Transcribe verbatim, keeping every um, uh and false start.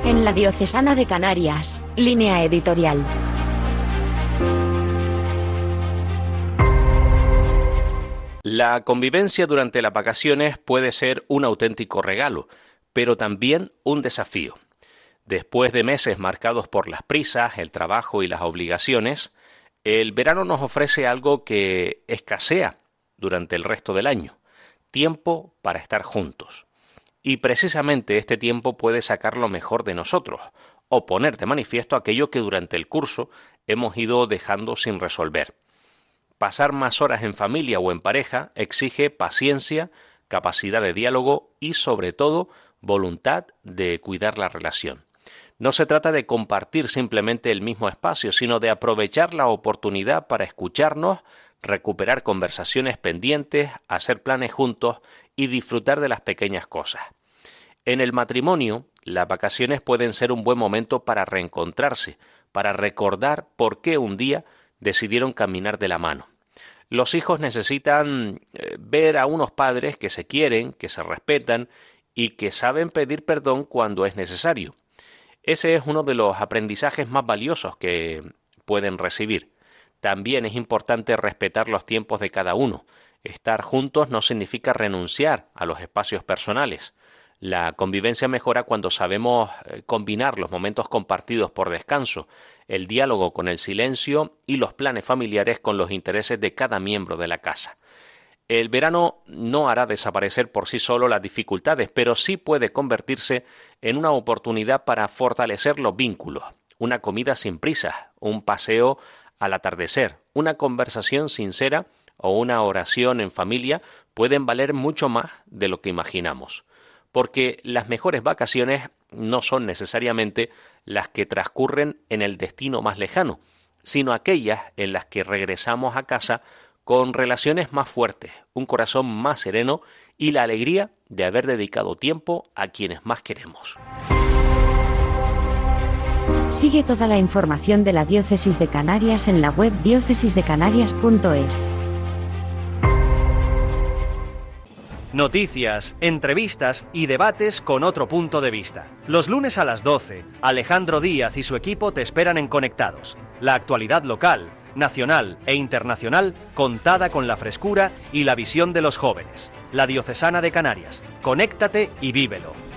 En la Diocesana de Canarias, Línea Editorial. La convivencia durante las vacaciones puede ser un auténtico regalo, pero también un desafío. Después de meses marcados por las prisas, el trabajo y las obligaciones, el verano nos ofrece algo que escasea durante el resto del año: tiempo para estar juntos. Y precisamente este tiempo puede sacar lo mejor de nosotros, o poner de manifiesto aquello que durante el curso hemos ido dejando sin resolver. Pasar más horas en familia o en pareja exige paciencia, capacidad de diálogo y, sobre todo, voluntad de cuidar la relación. No se trata de compartir simplemente el mismo espacio, sino de aprovechar la oportunidad para escucharnos, recuperar conversaciones pendientes, hacer planes juntos y disfrutar de las pequeñas cosas. En el matrimonio, las vacaciones pueden ser un buen momento para reencontrarse, para recordar por qué un día decidieron caminar de la mano. Los hijos necesitan eh, ver a unos padres que se quieren, que se respetan y que saben pedir perdón cuando es necesario. Ese es uno de los aprendizajes más valiosos que pueden recibir. También es importante respetar los tiempos de cada uno. Estar juntos no significa renunciar a los espacios personales. La convivencia mejora cuando sabemos combinar los momentos compartidos por descanso, el diálogo con el silencio y los planes familiares con los intereses de cada miembro de la casa. El verano no hará desaparecer por sí solo las dificultades, pero sí puede convertirse en una oportunidad para fortalecer los vínculos. Una comida sin prisas, un paseo al atardecer, una conversación sincera o una oración en familia pueden valer mucho más de lo que imaginamos. Porque las mejores vacaciones no son necesariamente las que transcurren en el destino más lejano, sino aquellas en las que regresamos a casa con relaciones más fuertes, un corazón más sereno y la alegría de haber dedicado tiempo a quienes más queremos. Sigue toda la información de la Diócesis de Canarias en la web diócesis de canarias punto es. Noticias, entrevistas y debates con otro punto de vista. Los lunes a las doce, Alejandro Díaz y su equipo te esperan en Conectados. La actualidad local, nacional e internacional contada con la frescura y la visión de los jóvenes. La Diocesana de Canarias. Conéctate y vívelo.